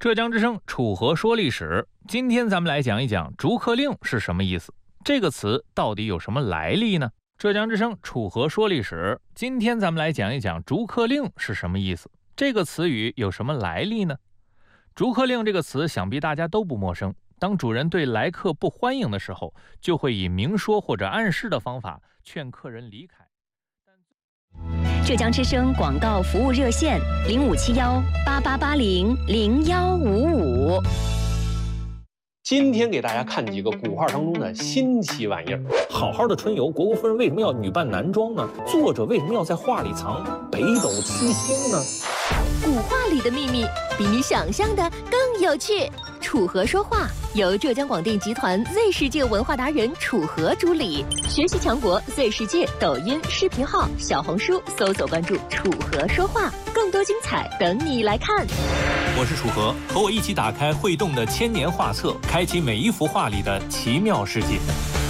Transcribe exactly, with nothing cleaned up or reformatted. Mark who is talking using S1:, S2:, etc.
S1: 浙江之声楚河说历史，今天咱们来讲一讲逐客令是什么意思，这个词到底有什么来历呢？浙江之声楚河说历史，今天咱们来讲一讲逐客令是什么意思，这个词语有什么来历呢？逐客令这个词想必大家都不陌生，当主人对来客不欢迎的时候，就会以明说或者暗示的方法劝客人离开。
S2: 浙江之声广告服务热线零五七幺八八八零零幺五五。
S3: 今天给大家看几个古画当中的新奇玩意儿。好好的春游，虢国夫人为什么要女扮男装呢？作者为什么要在画里藏北斗七星呢？
S4: 古画里的秘密比你想象的更有趣。楚河说话由浙江广电集团 Z 世界文化达人楚河主理，学习强国 Z 世界抖音视频号、小红书搜索关注楚河说话，更多精彩等你来看。
S1: 我是楚河，和我一起打开会动的千年画册，开启每一幅画里的奇妙世界。